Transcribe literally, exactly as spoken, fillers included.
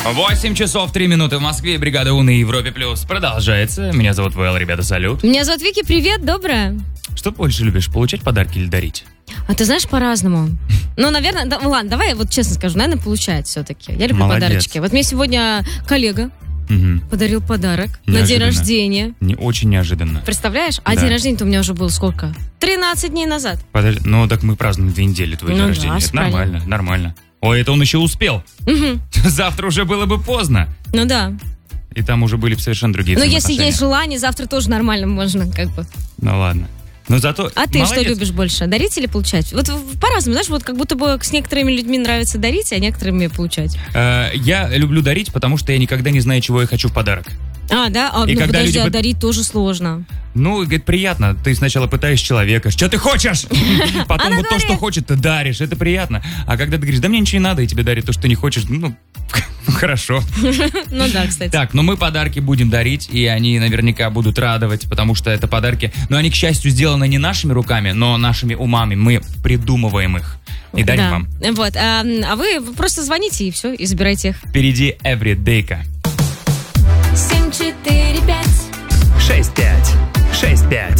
восемь часов три минуты в Москве. Бригада У на Европе Плюс продолжается. Меня зовут Вэл, ребята, салют. Меня зовут Вики, привет, доброе. Что больше любишь, получать подарки или дарить? А ты знаешь, по-разному. Ну, наверное, да, ладно, давай я вот честно скажу, наверное, получать все-таки. Я люблю Молодец. подарочки. Вот мне сегодня коллега Угу. подарил подарок Неожиданно. на день рождения. Не очень неожиданно. Представляешь? А Да. день рождения-то у меня уже был сколько? тринадцать дней назад. Подожди, ну так мы празднуем две недели твой Ну день да, рождения. Это правильно. нормально, нормально. Ой, это он еще успел. Угу. Завтра уже было бы поздно. Ну да. И там уже были совершенно другие Но если взаимоотношения. есть желание, завтра тоже нормально можно, как бы. Ну ладно. Но зато А ты молодец. что любишь больше, дарить или получать? Вот в- по-разному, знаешь, вот как будто бы с некоторыми людьми нравится дарить, а некоторыми получать. Э, Я люблю дарить, потому что я никогда не знаю, чего я хочу в подарок. А, да? А, И ну когда подожди, люди а под- дарить тоже сложно. Ну, говорит, приятно. Ты сначала пытаешь человека, что ты хочешь? Потом А на вот то, дворе? что хочет, ты даришь. Это приятно. А когда ты говоришь, да мне ничего не надо, и тебе дарят то, что ты не хочешь, ну, хорошо. Ну да, кстати. Так, но мы подарки будем дарить, и они наверняка будут радовать, потому что это подарки. Но они, к счастью, сделаны не нашими руками, но нашими умами. Мы придумываем их и дарим Да. вам. Вот. А, а вы просто звоните и все, и забирайте их. Впереди Everyday'ка. семь четыре пять. шесть пять. шесть пять.